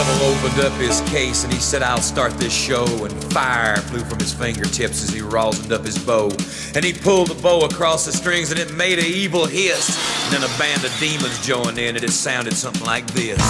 Opened up his case and he said, "I'll start this show." And fire flew from his fingertips as he rosined up his bow. And he pulled the bow across the strings and it made an evil hiss. And then a band of demons joined in and it sounded something like this.